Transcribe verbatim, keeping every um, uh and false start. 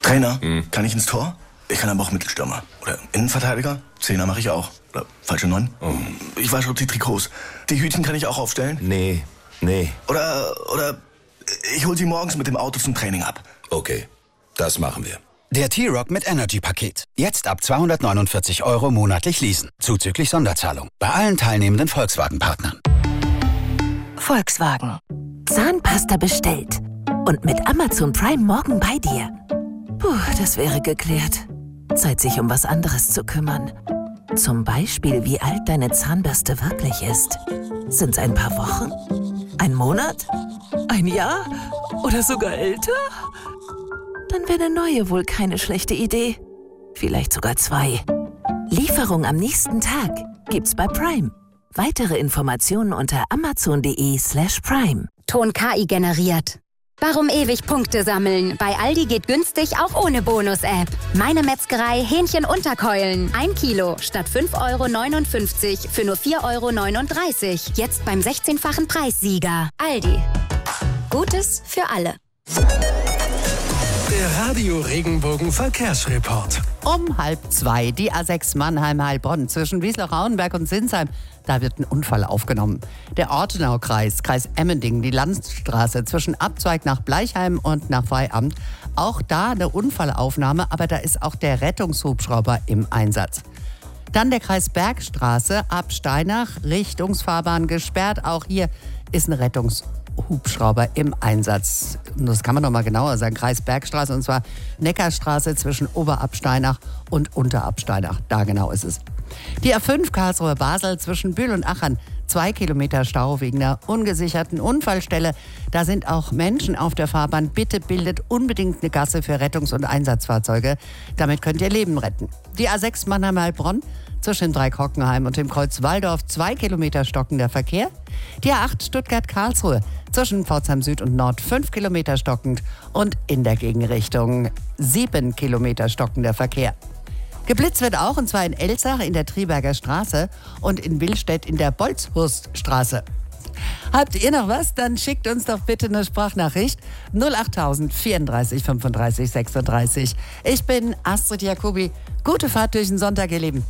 Trainer, Hm. kann ich ins Tor? Ich kann aber auch Mittelstürmer. Oder Innenverteidiger? Zehner mache ich auch. Oder falsche Neun? Oh. Ich wasche die Trikots. Die Hütchen kann ich auch aufstellen? Nee, nee. Oder, oder ich hol sie morgens mit dem Auto zum Training ab. Okay, das machen wir. Der T-Rock mit Energy-Paket. Jetzt ab zweihundertneunundvierzig Euro monatlich leasen. Zuzüglich Sonderzahlung. Bei allen teilnehmenden Volkswagen-Partnern. Volkswagen. Zahnpasta bestellt. Und mit Amazon Prime morgen bei dir. Puh, das wäre geklärt. Zeit, sich um was anderes zu kümmern. Zum Beispiel, wie alt deine Zahnbürste wirklich ist. Sind's ein paar Wochen? Ein Monat? Ein Jahr? Oder sogar älter? Dann wäre eine neue wohl keine schlechte Idee. Vielleicht sogar zwei. Lieferung am nächsten Tag gibt's bei Prime. Weitere Informationen unter amazon.de slash prime. Ton K I generiert. Warum ewig Punkte sammeln? Bei Aldi geht günstig auch ohne Bonus-App. Meine Metzgerei Hähnchen Unterkeulen. Ein Kilo statt fünf Euro neunundfünfzig für nur vier Euro neununddreißig. Jetzt beim sechzehnfachen Preissieger. Aldi. Gutes für alle. Der Radio Regenbogen Verkehrsreport. Um halb zwei, die A sechs Mannheim-Heilbronn zwischen Wiesloch-Rauenberg und Sinsheim. Da wird ein Unfall aufgenommen. Der Ortenaukreis, Kreis Emmendingen, die Landstraße zwischen Abzweig nach Bleichheim und nach Freiamt. Auch da eine Unfallaufnahme, aber da ist auch der Rettungshubschrauber im Einsatz. Dann der Kreis Bergstraße ab Steinach, Richtungsfahrbahn gesperrt. Auch hier ist ein Rettungshubschrauber im Einsatz. Und das kann man noch mal genauer sagen. Kreis Bergstraße, und zwar Neckarstraße zwischen Oberabsteinach und Unterabsteinach. Da genau ist es. Die A fünf Karlsruhe-Basel zwischen Bühl und Achern. Zwei Kilometer Stau wegen einer ungesicherten Unfallstelle. Da sind auch Menschen auf der Fahrbahn. Bitte bildet unbedingt eine Gasse für Rettungs- und Einsatzfahrzeuge. Damit könnt ihr Leben retten. Die A sechs Mannheim-Heilbronn zwischen Dreieck-Hockenheim und dem Kreuz Walldorf. Zwei Kilometer stockender Verkehr. Die A acht Stuttgart-Karlsruhe zwischen Pforzheim Süd und Nord. Fünf Kilometer stockend. Und in der Gegenrichtung sieben Kilometer stockender Verkehr. Geblitzt wird auch, und zwar in Elsach in der Triberger Straße und in Willstedt in der Bolzhurststraße. Habt ihr noch was? Dann schickt uns doch bitte eine Sprachnachricht null achttausend vierunddreißig fünfunddreißig sechsunddreißig. Ich bin Astrid Jacobi. Gute Fahrt durch den Sonntag, ihr Lieben.